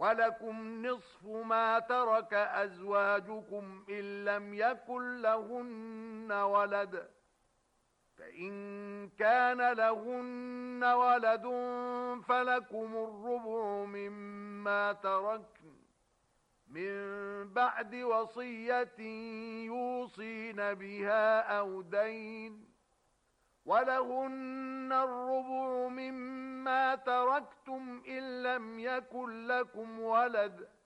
ولكم نصف ما ترك أزواجكم إن لم يكن لهن ولد، فإن كان لهن ولد فلكم الربع مما تركن من بعد وصية يوصين بها أو دين، ولهن الربع مما تركتم إن لم يكن لكم ولد،